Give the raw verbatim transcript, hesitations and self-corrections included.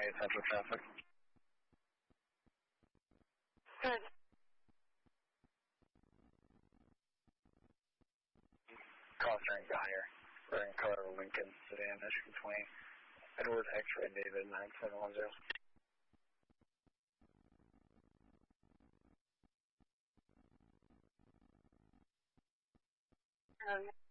eight Central traffic. Good. Call Frank Dyer. We're in color Lincoln sedan, Michigan twenty. Edward X-ray David nine seven one zero. Oh, yeah.